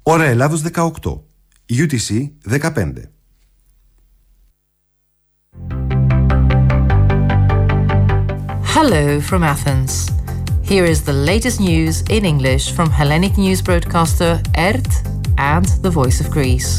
Ώρα Ελλάδος 18. UTC 15. Hello from Athens. Here is the latest news in English from Hellenic news broadcaster ERT and the Voice of Greece.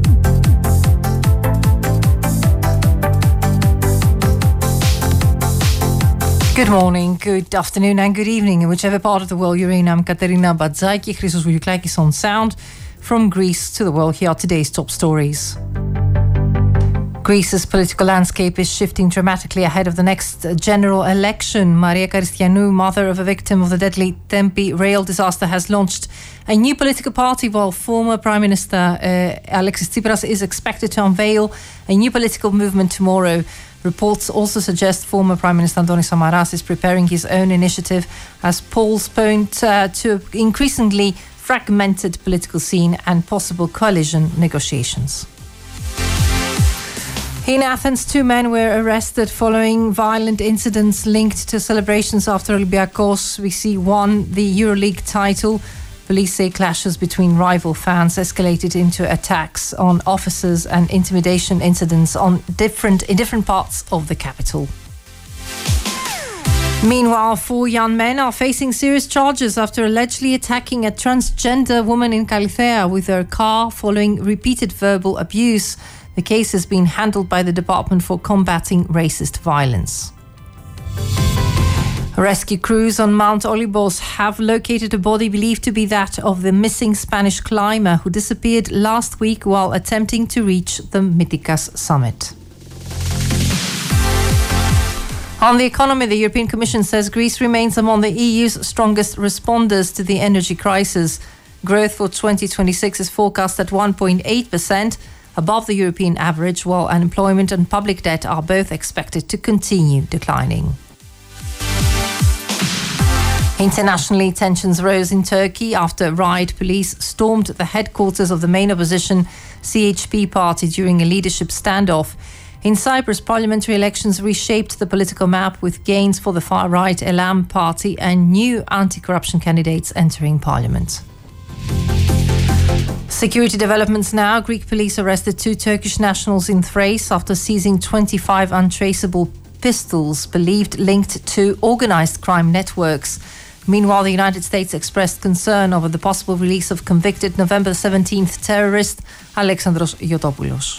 Good morning, good afternoon and good evening in whichever part of the world you're in. I'm Katerina Badzaki, Christos Vouliklakis on sound. From Greece to the world, here are today's top stories. Greece's political landscape is shifting dramatically ahead of the next general election. Maria Karistianou, mother of a victim of the deadly Tempe rail disaster, has launched a new political party, while former Prime Minister Alexis Tsipras is expected to unveil a new political movement tomorrow. Reports also suggest former Prime Minister Antonis Samaras is preparing his own initiative, as polls point to increasingly fragmented political scene and possible coalition negotiations. In Athens, 2 men were arrested following violent incidents linked to celebrations after Olympiacos won the EuroLeague title. Police say clashes between rival fans escalated into attacks on officers and intimidation incidents in different parts of the capital. Meanwhile, 4 young men are facing serious charges after allegedly attacking a transgender woman in Kalithea with their car following repeated verbal abuse. The case has been handled by the Department for Combating Racist Violence. Rescue crews on Mount Olympos have located a body believed to be that of the missing Spanish climber who disappeared last week while attempting to reach the Mytikas summit. On the economy, the European Commission says Greece remains among the EU's strongest responders to the energy crisis. Growth for 2026 is forecast at 1.8%, above the European average, while unemployment and public debt are both expected to continue declining. Internationally, tensions rose in Turkey after riot police stormed the headquarters of the main opposition CHP party during a leadership standoff. In Cyprus, parliamentary elections reshaped the political map, with gains for the far-right Elam party and new anti-corruption candidates entering parliament. Security developments now. Greek police arrested 2 Turkish nationals in Thrace after seizing 25 untraceable pistols believed linked to organized crime networks. Meanwhile, the United States expressed concern over the possible release of convicted November 17th terrorist Alexandros Yotopoulos.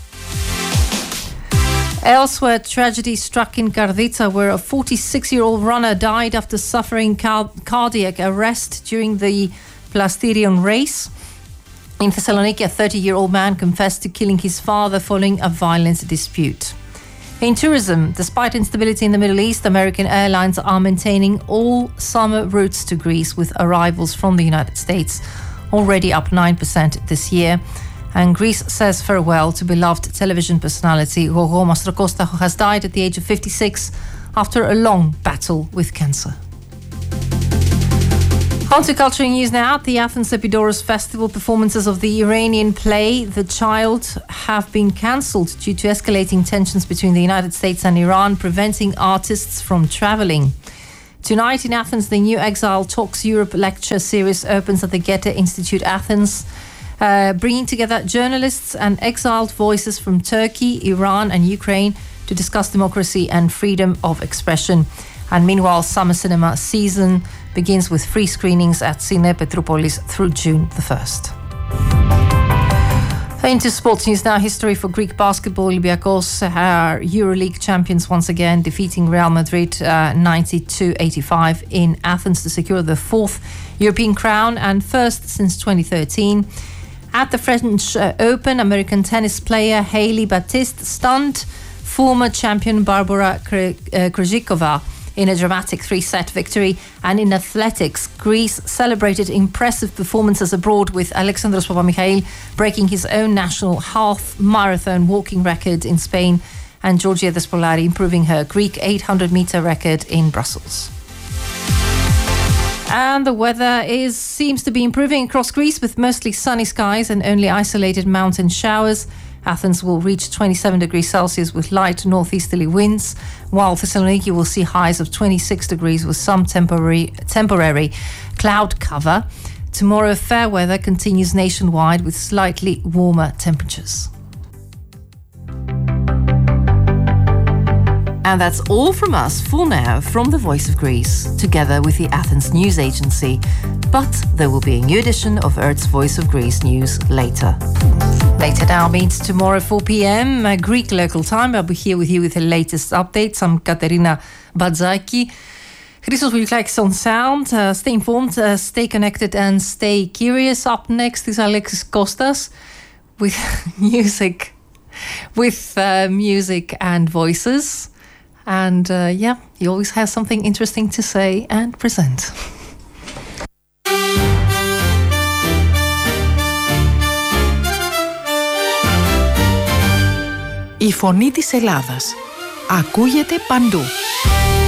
Elsewhere, tragedy struck in Karditsa, where a 46-year-old runner died after suffering cardiac arrest during the Plastirion race. In Thessaloniki, a 30-year-old man confessed to killing his father following a violent dispute. In tourism, despite instability in the Middle East, American airlines are maintaining all summer routes to Greece, with arrivals from the United States already up 9% this year. And Greece says farewell to beloved television personality Gogo Mastrocosta, who has died at the age of 56 after a long battle with cancer. On to culture news now. At the Athens Epidaurus Festival, performances of the Iranian play The Child have been cancelled due to escalating tensions between the United States and Iran, preventing artists from travelling. Tonight in Athens, the New Exile Talks Europe lecture series opens at the Goethe Institute Athens, bringing together journalists and exiled voices from Turkey, Iran and Ukraine to discuss democracy and freedom of expression. And meanwhile, summer cinema season begins with free screenings at Cine Petropolis through June the 1st. Into sports news now. History for Greek basketball. Olympiacos are EuroLeague champions once again, defeating Real Madrid 92-85 in Athens to secure the 4th European crown and first since 2013. At the French Open, American tennis player Hailey Baptiste stunned former champion Barbara Krejcikova in a dramatic 3-set victory. And in athletics, Greece celebrated impressive performances abroad, with Alexandros Papamichail breaking his own national half-marathon walking record in Spain and Georgia Despolari improving her Greek 800-meter record in Brussels. And the weather seems to be improving across Greece, with mostly sunny skies and only isolated mountain showers. Athens will reach 27 degrees Celsius with light northeasterly winds, while Thessaloniki will see highs of 26 degrees with some temporary cloud cover. Tomorrow, fair weather continues nationwide with slightly warmer temperatures. And that's all from us for now from the Voice of Greece, together with the Athens News Agency. But there will be a new edition of Earth's Voice of Greece news later. Later now means tomorrow 4 p.m. Greek local time. I'll be here with you with the latest updates. I'm Katerina Badzaki. Christos Voulikakis on sound. Stay informed, stay connected and stay curious. Up next is Alexis Kostas with music and voices. And he always has something interesting to say and present. Η φωνή της Ελλάδας ακούγεται παντού.